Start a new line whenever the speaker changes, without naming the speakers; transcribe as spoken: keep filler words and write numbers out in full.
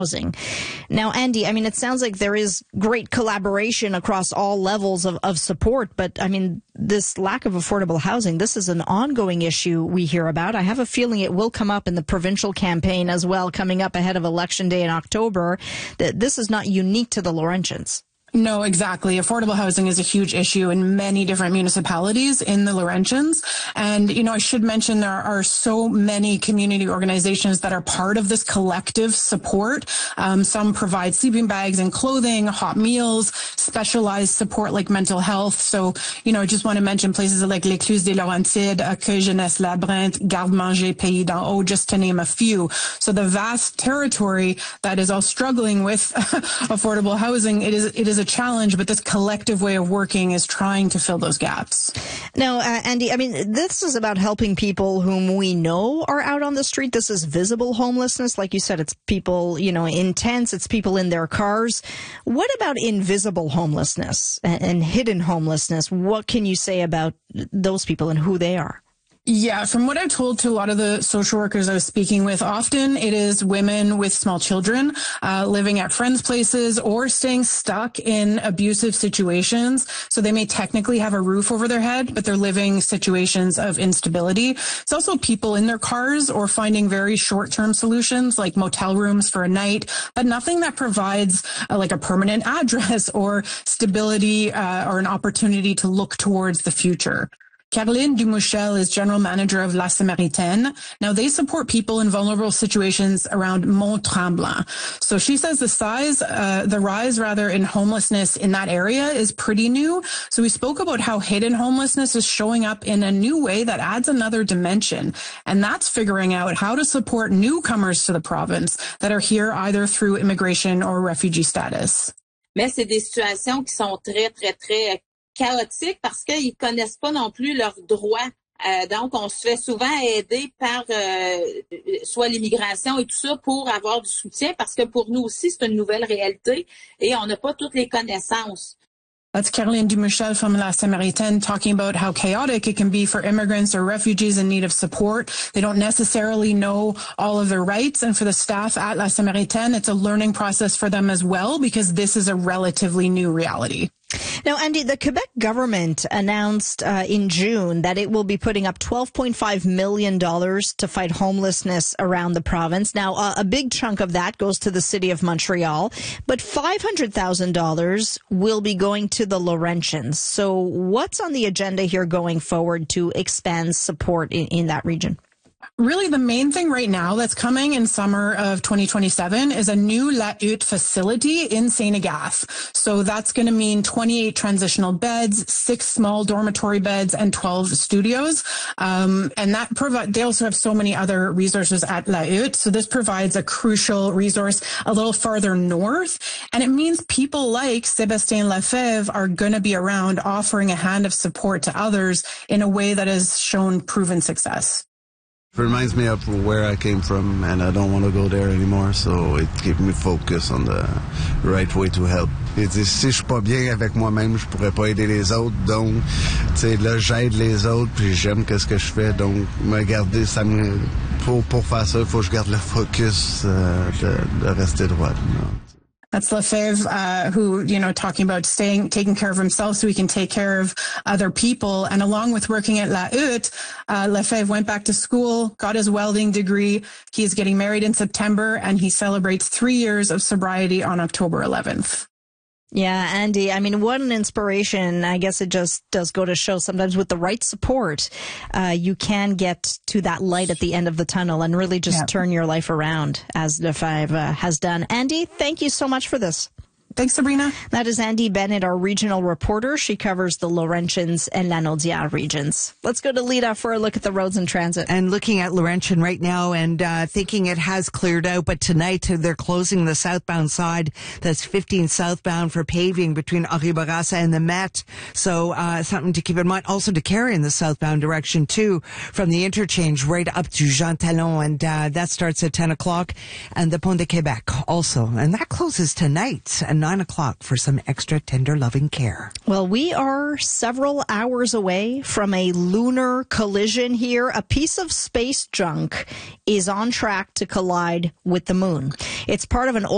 housing. Now, Andy, I mean, it sounds like there is great collaboration across all levels of, of support, but I mean, this lack of affordable housing, this is an ongoing issue we hear about. I have a feeling it will come up in the provincial campaign as well, coming up ahead of Election Day in October. That this is not unique to the Laurentians.
No, exactly. Affordable housing is a huge issue in many different municipalities in the Laurentians. And, you know, I should mention there are so many community organizations that are part of this collective support. Um, some provide sleeping bags and clothing, hot meals, specialized support like mental health. So, you know, I just want to mention places like l'Écluse des Laurentides, Accueil Jeunesse Labyrinthe, Garde-Manger, Pays d'en Haut, just to name a few. So the vast territory that is all struggling with affordable housing, it is, it is a challenge, but this collective way of working is trying to fill those gaps.
Now, uh, Andy, I mean, this is about helping people whom we know are out on the street. This is visible homelessness. Like you said, it's people, you know, in tents, it's people in their cars. What about invisible homelessness and, and hidden homelessness? What can you say about those people and who they are?
Yeah, from what I've told to a lot of the social workers I was speaking with, often it is women with small children uh, living at friends' places or staying stuck in abusive situations. So they may technically have a roof over their head, but they're living situations of instability. It's also people in their cars or finding very short-term solutions like motel rooms for a night, but nothing that provides uh, like a permanent address or stability uh, or an opportunity to look towards the future. Caroline Dumouchel is general manager of La Samaritaine. Now, they support people in vulnerable situations around Mont-Tremblant. So she says the size, uh, the rise rather in homelessness in that area is pretty new. So we spoke about how hidden homelessness is showing up in a new way that adds another dimension. And that's figuring out how to support newcomers to the province that are here either through immigration or refugee status.
Mais c'est des situations qui sont très, très, très chaotique parce qu'ils connaissent pas non plus leurs droits. Euh, donc, on se fait souvent aider par euh, soit l'immigration et tout ça pour avoir du soutien parce que pour nous aussi, c'est une nouvelle réalité et on n'a pas toutes les connaissances.
That's Caroline Dumouchel from La Samaritaine talking about how chaotic it can be for immigrants or refugees in need of support. They don't necessarily know all of their rights. And for the staff at La Samaritaine, it's a learning process for them as well because this is a relatively new reality.
Now, Andy, the Quebec government announced uh, in June that it will be putting up twelve point five million dollars to fight homelessness around the province. Now, uh, a big chunk of that goes to the city of Montreal, but five hundred thousand dollars will be going to the Laurentians. So what's on the agenda here going forward to expand support in, in that region?
Really, the main thing right now that's coming in summer of twenty twenty-seven is a new La Hutte facility in Saint Agathe. So that's going to mean twenty-eight transitional beds, six small dormitory beds, and twelve studios. Um, and that provide, they also have so many other resources at La Hutte. So this provides a crucial resource a little farther north. And it means people like Sébastien Lefebvre are going to be around offering a hand of support to others in a way that has shown proven success.
It reminds me of where I came from, and I don't want to go there anymore, so it keeps me focused on the right way to help. Et si je suis pas bien avec moi-même, je pourrais pas aider les autres, donc tu sais là j'aide les autres, puis j'aime qu'est-ce que je fais, donc me garder ça me pour pour faire ça, il faut que je garde le focus euh, de, de rester droit. Non?
That's Lefebvre, uh, who, you know, talking about staying, taking care of himself so he can take care of other people. And along with working at La Hutte, uh, Lefebvre went back to school, got his welding degree. He's getting married in September, and he celebrates three years of sobriety on October eleventh.
Yeah, Andy, I mean, what an inspiration. I guess it just does go to show sometimes with the right support, uh, you can get to that light at the end of the tunnel and really just yeah. turn your life around, as Lefebvre uh, has done. Andy, thank you so much for this.
Thanks, Sabrina.
That is Andy Bennett, our regional reporter. She covers the Laurentians and Lanaudière regions. Let's go to Lita for a look at the roads and transit.
And looking at Laurentian right now and uh, thinking it has cleared out, but tonight they're closing the southbound side. That's fifteen southbound for paving between Henri Bourassa and the Met. So uh, something to keep in mind. Also to carry in the southbound direction too, from the interchange right up to Jean Talon, and uh, that starts at ten o'clock. And the Pont de Québec also, and that closes tonight and nine o'clock for some extra tender loving care.
Well, we are several hours away from a lunar collision here. A piece of space junk is on track to collide with the moon. It's part of an old